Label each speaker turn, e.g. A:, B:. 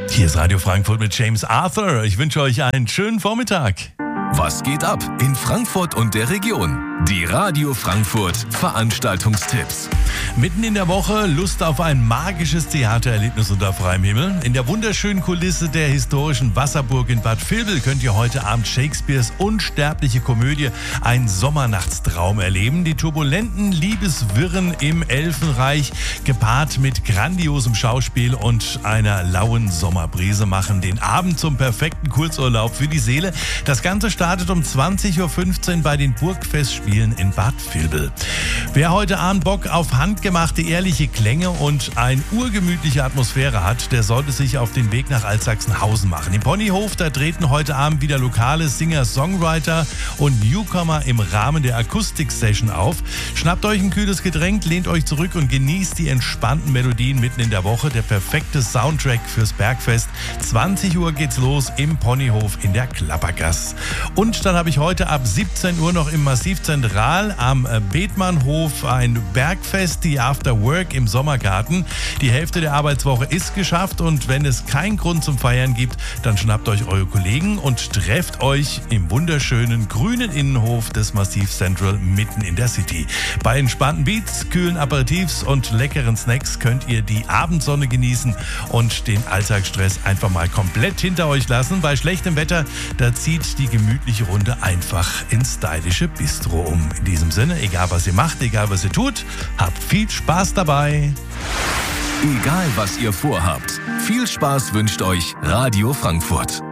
A: Hier ist Radio Frankfurt mit James Arthur. Ich wünsche euch einen schönen Vormittag.
B: Was geht ab in Frankfurt und der Region? Die Radio Frankfurt Veranstaltungstipps.
A: Mitten in der Woche Lust auf ein magisches Theatererlebnis unter freiem Himmel. In der wunderschönen Kulisse der historischen Wasserburg in Bad Vilbel könnt ihr heute Abend Shakespeares unsterbliche Komödie Ein Sommernachtstraum erleben. Die turbulenten Liebeswirren im Elfenreich, gepaart mit grandiosem Schauspiel und einer lauen Sommerbrise, machen den Abend zum perfekten Kurzurlaub für die Seele. Das Ganze startet um 20.15 Uhr bei den Burgfestspielen in Bad Vilbel. Wer heute Abend Bock auf handgemachte, ehrliche Klänge und eine urgemütliche Atmosphäre hat, der sollte sich auf den Weg nach Altsachsenhausen machen. Im Ponyhof, da treten heute Abend wieder lokale Singer, Songwriter und Newcomer im Rahmen der Akustik-Session auf. Schnappt euch ein kühles Getränk, lehnt euch zurück und genießt die entspannten Melodien mitten in der Woche. Der perfekte Soundtrack fürs Bergfest. 20 Uhr geht's los im Ponyhof in der Klappergasse. Und dann habe ich heute ab 17 Uhr noch im Massiv Zentral am Bethmannhof ein Bergfest, die After Work im Sommergarten. Die Hälfte der Arbeitswoche ist geschafft und wenn es keinen Grund zum Feiern gibt, dann schnappt euch eure Kollegen und trefft euch im wunderschönen grünen Innenhof des Massiv Central mitten in der City. Bei entspannten Beats, kühlen Aperitifs und leckeren Snacks könnt ihr die Abendsonne genießen und den Alltagsstress einfach mal komplett hinter euch lassen. Bei schlechtem Wetter, da zieht die gemütliche Runde einfach ins stylische Bistro um. In diesem Sinne, egal was ihr macht, egal was ihr tut, habt viel Spaß dabei.
B: Egal was ihr vorhabt, viel Spaß wünscht euch Radio Frankfurt.